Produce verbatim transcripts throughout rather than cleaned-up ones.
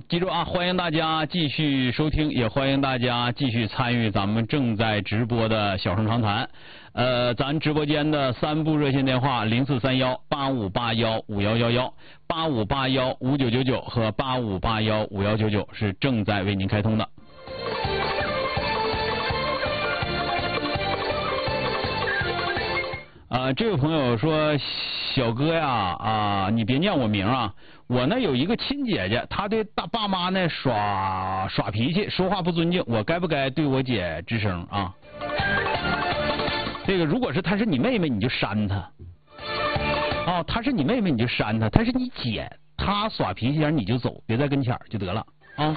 记住啊，欢迎大家继续收听，也欢迎大家继续参与咱们正在直播的小声长谈。呃，咱直播间的三部热线电话零四三幺八五八幺五幺幺幺、八五八幺五九九九和八五八幺五幺九九是正在为您开通的。啊，这位朋友说，小哥呀，啊，你别念我名啊，我呢有一个亲姐姐，她对大爸妈呢耍耍脾气，说话不尊敬，我该不该对我姐吱声啊？这个如果是她是你妹妹，你就扇她。哦，她是你妹妹你就扇她，她是你姐，她耍脾气，你就走，别在跟前就得了啊。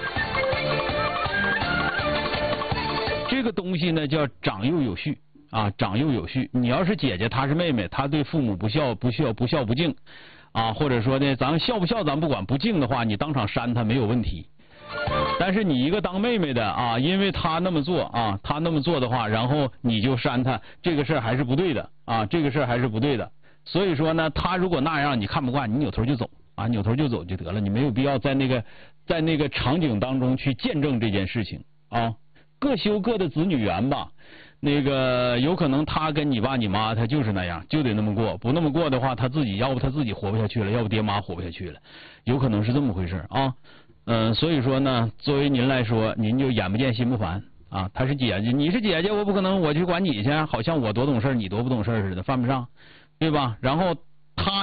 这个东西呢叫长幼有序。啊，长幼有序。你要是姐姐，她是妹妹，她对父母不孝、不孝、不孝不敬，啊，或者说呢，咱孝不孝咱不管，不敬的话，你当场扇她没有问题。但是你一个当妹妹的啊，因为她那么做啊，她那么做的话，然后你就扇她，这个事儿还是不对的啊，这个事儿还是不对的。所以说呢，她如果那样你看不惯，你扭头就走啊，扭头就走就得了，你没有必要在那个在那个场景当中去见证这件事情啊，各修各的子女缘吧。那个有可能他跟你爸你妈他就是那样，就得那么过，不那么过的话，他自己要不他自己活不下去了，要不爹妈活不下去了，有可能是这么回事啊。嗯、呃，所以说呢，作为您来说，您就眼不见心不烦啊。他是姐姐，你是姐姐，我不可能我去管你去，好像我多懂事你多不懂事似的，犯不上，对吧？然后他。